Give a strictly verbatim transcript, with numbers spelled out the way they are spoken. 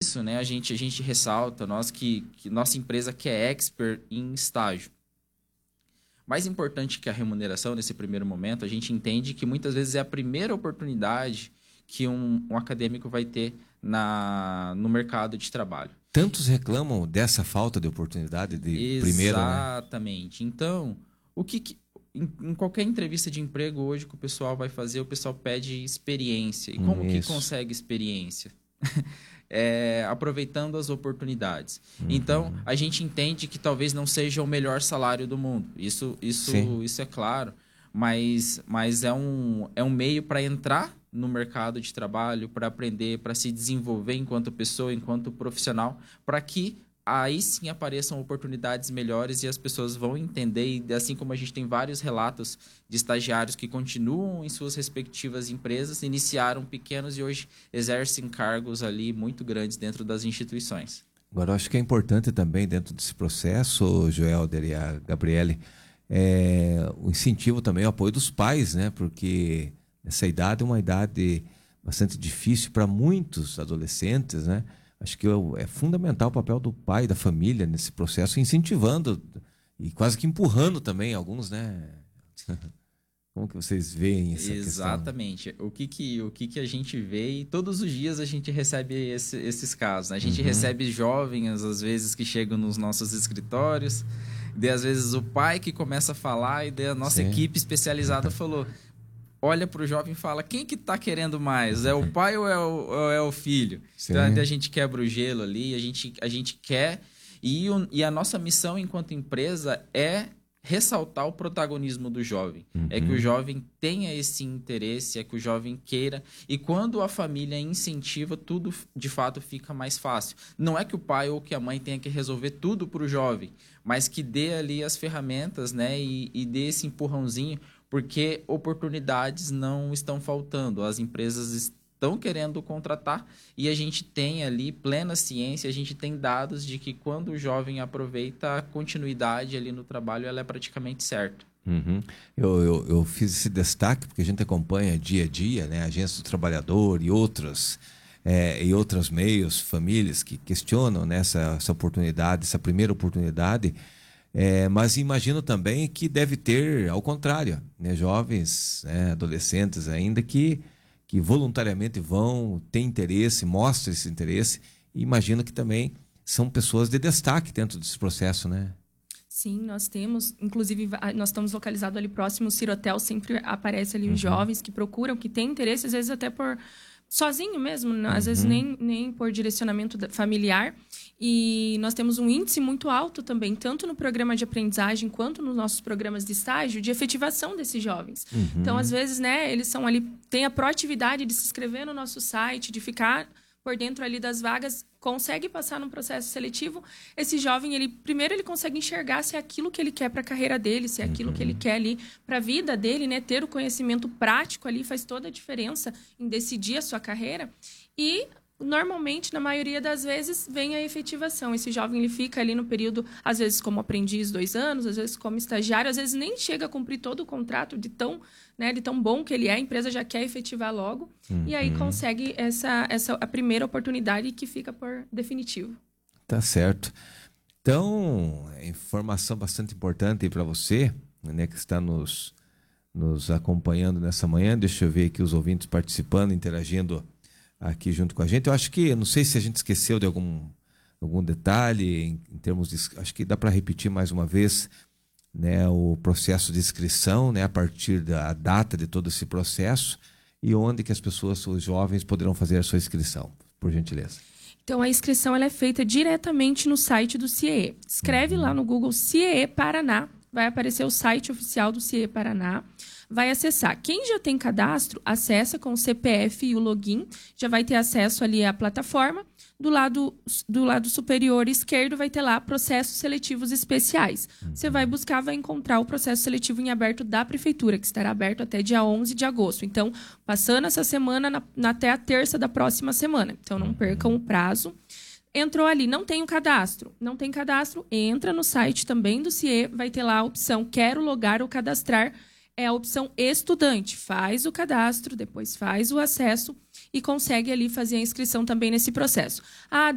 isso, né, a gente, a gente ressalta, nós que, que nossa empresa que é expert em estágio. Mais importante que a remuneração nesse primeiro momento, a gente entende que muitas vezes é a primeira oportunidade que um, um acadêmico vai ter na, no mercado de trabalho. Tantos reclamam dessa falta de oportunidade de primeira, né? Exatamente. Então, o que, que em, em qualquer entrevista de emprego hoje que o pessoal vai fazer, o pessoal pede experiência. E como Isso. que consegue experiência? É, aproveitando as oportunidades. Uhum. Então, a gente entende que talvez não seja o melhor salário do mundo. Isso, isso, isso é claro. Mas, mas é, um, é um meio para entrar no mercado de trabalho, para aprender, para se desenvolver enquanto pessoa, enquanto profissional, para que aí sim apareçam oportunidades melhores e as pessoas vão entender. E assim como a gente tem vários relatos de estagiários que continuam em suas respectivas empresas, iniciaram pequenos e hoje exercem cargos ali muito grandes dentro das instituições. Agora, eu acho que é importante também dentro desse processo, Joelder e a Gabriele, é, o incentivo também, o apoio dos pais, né? Porque essa idade é uma idade bastante difícil para muitos adolescentes, né? Acho que é fundamental o papel do pai, da família nesse processo, incentivando e quase que empurrando também alguns, né? Como que vocês veem essa Exatamente. questão? Exatamente. O, que, que, o que, que a gente vê e todos os dias a gente recebe esse, esses casos, né? A gente uhum. recebe jovens, às vezes, que chegam nos nossos escritórios, daí às vezes o pai que começa a falar e daí a nossa Sim. equipe especializada falou... olha para o jovem e fala, quem que está querendo mais? É o pai ou é o, ou é o filho? Sim. Então, a gente quebra o gelo ali, a gente, a gente quer... E, o, e a nossa missão enquanto empresa é ressaltar o protagonismo do jovem. Uhum. É que o jovem tenha esse interesse, é que o jovem queira. E quando a família incentiva, tudo de fato fica mais fácil. Não é que o pai ou que a mãe tenha que resolver tudo para o jovem, mas que dê ali as ferramentas, né? E, e dê esse empurrãozinho, porque oportunidades não estão faltando. As empresas estão querendo contratar e a gente tem ali plena ciência, a gente tem dados de que quando o jovem aproveita a continuidade ali no trabalho, ela é praticamente certa. Uhum. Eu, eu, eu fiz esse destaque porque a gente acompanha dia a dia, né, a Agência do Trabalhador e outros, é, e outros meios, famílias que questionam, né, essa, essa oportunidade, essa primeira oportunidade. É, mas imagino também que deve ter, ao contrário, né, jovens, né, adolescentes ainda que, que voluntariamente vão, têm interesse, mostram esse interesse, e imagino que também são pessoas de destaque dentro desse processo, né? Sim, nós temos, inclusive nós estamos localizados ali próximo, o Cirotel sempre aparece ali Uhum. os jovens que procuram, que têm interesse, às vezes até por... sozinho mesmo, às uhum. vezes nem, nem por direcionamento familiar. E nós temos um índice muito alto também, tanto no programa de aprendizagem quanto nos nossos programas de estágio, de efetivação desses jovens. Uhum. Então, às vezes, né, eles são ali, têm a proatividade de se inscrever no nosso site, de ficar por dentro ali das vagas, consegue passar num processo seletivo. Esse jovem, ele primeiro ele consegue enxergar se é aquilo que ele quer para a carreira dele, se é aquilo uhum. que ele quer ali para a vida dele, né? Ter o conhecimento prático ali faz toda a diferença em decidir a sua carreira. E normalmente, na maioria das vezes, vem a efetivação. Esse jovem ele fica ali no período, às vezes como aprendiz, dois anos, às vezes como estagiário, às vezes nem chega a cumprir todo o contrato de tão, né, de tão bom que ele é, a empresa já quer efetivar logo, uhum. e aí consegue essa, essa, a primeira oportunidade que fica por definitivo. Tá certo. Então, informação bastante importante para você, né, que está nos, nos acompanhando nessa manhã. Deixa eu ver aqui os ouvintes participando, interagindo aqui junto com a gente. Eu acho que, não sei se a gente esqueceu de algum, algum detalhe em, em termos de, acho que dá para repetir mais uma vez, né, o processo de inscrição, né, a partir da data de todo esse processo, e onde que as pessoas, os jovens, poderão fazer a sua inscrição, por gentileza. Então, a inscrição ela é feita diretamente no site do C I E. Escreve uhum. lá no Google C I E Paraná, vai aparecer o site oficial do C I E Paraná. Vai acessar. Quem já tem cadastro, acessa com o C P F e o login, já vai ter acesso ali à plataforma. Do lado, do lado superior esquerdo vai ter lá processos seletivos especiais. Você vai buscar, vai encontrar o processo seletivo em aberto da Prefeitura, que estará aberto até dia onze de agosto. Então, passando essa semana na, na, até a terça da próxima semana. Então, não percam o prazo. Entrou ali, não tem o cadastro. Não tem cadastro, entra no site também do C I E, vai ter lá a opção Quero logar ou cadastrar. É a opção estudante. Faz o cadastro, depois faz o acesso e consegue ali fazer a inscrição também nesse processo. Ah,